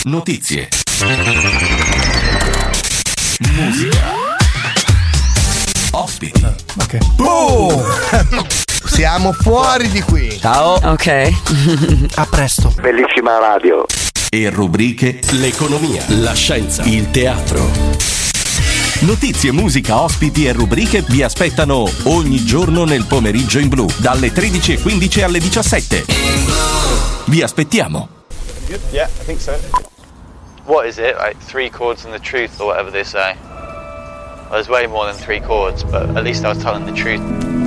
Notizie. Musica. Ospiti. Ok. Boom! Siamo fuori di qui. Ciao. Ok. A presto. Bellissima radio. E rubriche: l'economia, la scienza, il teatro. Notizie, musica, ospiti e rubriche vi aspettano ogni giorno nel pomeriggio in blu, dalle 13:15 alle 17. Vi aspettiamo. Yeah, I think so. What is it? Like 3 chords and the truth, or whatever they say? Well, there's way more than 3 chords, but at least I was telling the truth.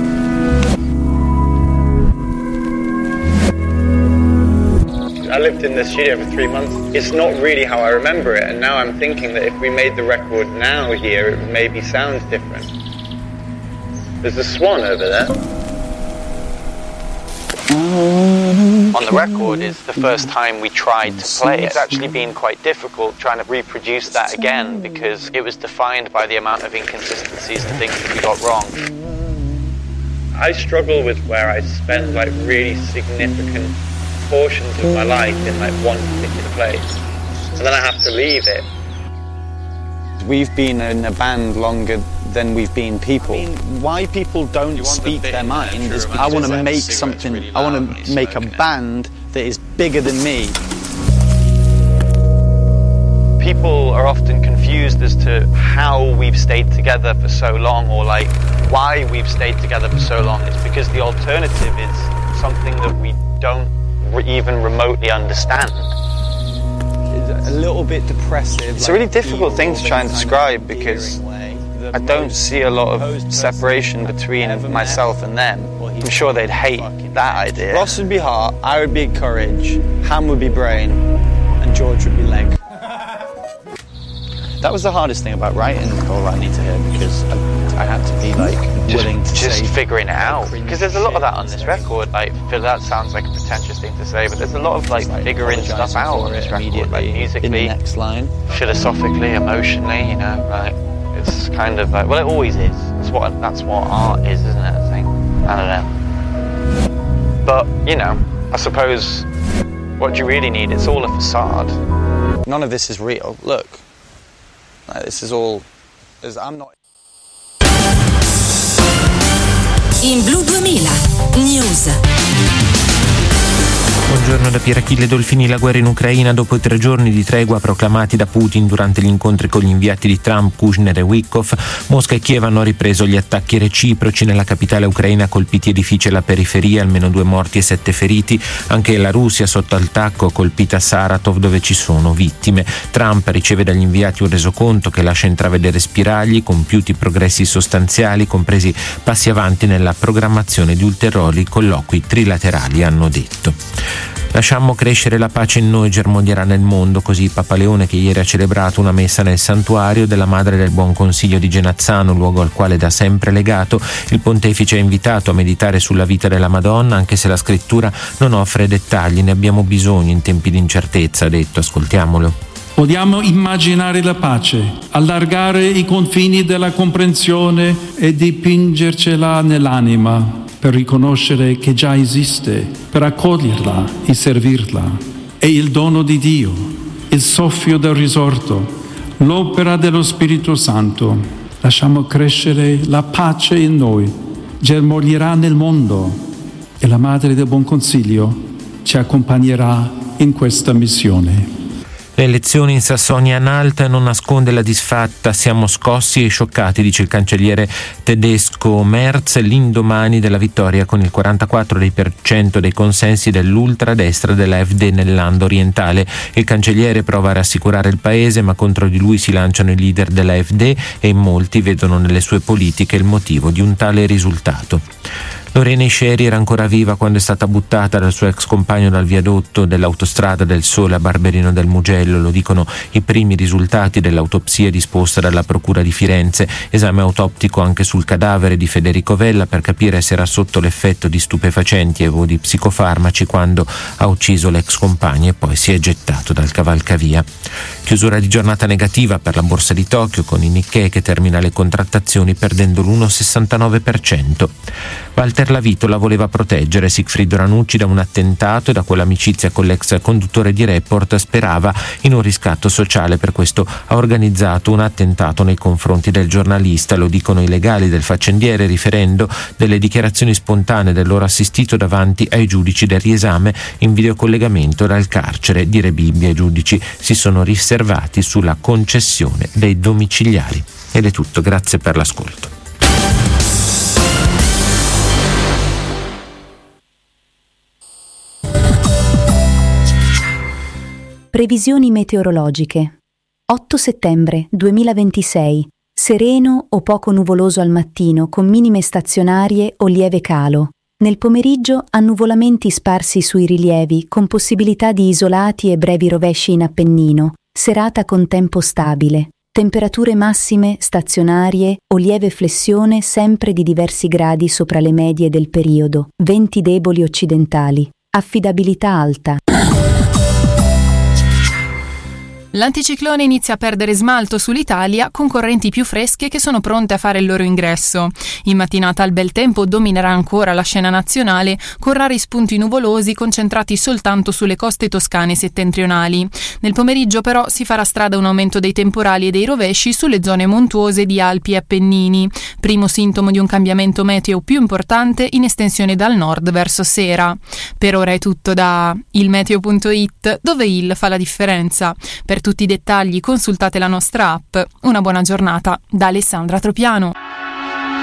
I lived in the studio for 3 months. It's not really how I remember it, and now I'm thinking that if we made the record now here, it maybe sounds different. There's a swan over there. On the record is the first time we tried to play it. It's actually been quite difficult trying to reproduce that again because it was defined by the amount of inconsistencies and things that we got wrong. I struggle with where I spend like really significant portions of my life in like one particular place and then I have to leave it. We've been in a band longer than we've been people. I mean, why people don't speak their mind is I want to make something, really I want to make a band that is bigger than me. People are often confused as to how we've stayed together for so long or like why we've stayed together for so long. It's because the alternative is something that we don't even remotely understand. It's a little bit depressive. It's a really difficult thing to try and describe because I don't see a lot of separation between myself and them. I'm sure they'd hate that idea. Ross would be heart, I would be courage, Ham would be brain, and George would be leg. That was the hardest thing about writing All I Need to Hear because I had to be like willing to just figuring it out because there's a lot of that on this record. Like, that sounds like a pretentious thing to say, but there's a lot of like figuring stuff out on this record, like musically, in the next line, philosophically, emotionally. You know, like it's kind of like, well, it always is. That's what art is, isn't it? I think. I don't know. But you know, I suppose what do you really need? It's all a facade. None of this is real. Look. This is all. I'm not. In Blu 2000 News. Buongiorno da Pierachille Dolfini. La guerra in Ucraina dopo 3 giorni di tregua proclamati da Putin durante gli incontri con gli inviati di Trump, Kushner e Witkoff. Mosca e Kiev hanno ripreso gli attacchi reciproci. Nella capitale ucraina colpiti edifici e la periferia, almeno 2 morti e 7 feriti. Anche la Russia sotto attacco, colpita Saratov dove ci sono vittime. Trump riceve dagli inviati un resoconto che lascia intravedere spiragli, compiuti progressi sostanziali, compresi passi avanti nella programmazione di ulteriori colloqui trilaterali, hanno detto. Lasciamo crescere la pace in noi, germoglierà nel mondo, così Papa Leone, che ieri ha celebrato una messa nel santuario della Madre del Buon Consiglio di Genazzano, luogo al quale da sempre legato. Il pontefice ha invitato a meditare sulla vita della Madonna, anche se la scrittura non offre dettagli, ne abbiamo bisogno in tempi di incertezza, ha detto. Ascoltiamolo. Vogliamo immaginare la pace, allargare i confini della comprensione e dipingercela nell'anima, per riconoscere che già esiste, per accoglierla e servirla. È il dono di Dio, il soffio del risorto, l'opera dello Spirito Santo. Lasciamo crescere la pace in noi, germoglierà nel mondo e la Madre del Buon Consiglio ci accompagnerà in questa missione. Le elezioni in Sassonia-Anhalt non nasconde la disfatta, siamo scossi e scioccati, dice il cancelliere tedesco Merz, l'indomani della vittoria con il 44% dei consensi dell'ultradestra della AfD nel Land orientale. Il cancelliere prova a rassicurare il paese, ma contro di lui si lanciano i leader della AfD e in molti vedono nelle sue politiche il motivo di un tale risultato. Lorena Isceri era ancora viva quando è stata buttata dal suo ex compagno dal viadotto dell'autostrada del Sole a Barberino del Mugello. Lo dicono i primi risultati dell'autopsia disposta dalla Procura di Firenze. Esame autoptico anche sul cadavere di Federico Vella per capire se era sotto l'effetto di stupefacenti o di psicofarmaci quando ha ucciso l'ex compagno e poi si è gettato dal cavalcavia. Chiusura di giornata negativa per la borsa di Tokyo, con il Nikkei che termina le contrattazioni perdendo l'1,69%. Walter Erlavito la voleva proteggere, Sigfrido Ranucci, da un attentato e da quell'amicizia con l'ex conduttore di Report. Sperava in un riscatto sociale, per questo ha organizzato un attentato nei confronti del giornalista. Lo dicono i legali del faccendiere, riferendo delle dichiarazioni spontanee del loro assistito davanti ai giudici del riesame in videocollegamento dal carcere di Rebibbia. I giudici si sono riservati sulla concessione dei domiciliari. Ed è tutto, grazie per l'ascolto. Previsioni meteorologiche. 8 settembre 2026. Sereno o poco nuvoloso al mattino, con minime stazionarie o lieve calo. Nel pomeriggio annuvolamenti sparsi sui rilievi, con possibilità di isolati e brevi rovesci in Appennino. Serata con tempo stabile. Temperature massime stazionarie o lieve flessione sempre di diversi gradi sopra le medie del periodo. Venti deboli occidentali. Affidabilità alta. L'anticiclone inizia a perdere smalto sull'Italia, con correnti più fresche che sono pronte a fare il loro ingresso. In mattinata il bel tempo dominerà ancora la scena nazionale, con rari spunti nuvolosi concentrati soltanto sulle coste toscane settentrionali. Nel pomeriggio però si farà strada un aumento dei temporali e dei rovesci sulle zone montuose di Alpi e Appennini, primo sintomo di un cambiamento meteo più importante in estensione dal nord verso sera. Per ora è tutto da ilmeteo.it, dove il fa la differenza. Per tutti i dettagli consultate la nostra app. Una buona giornata da Alessandra Tropiano.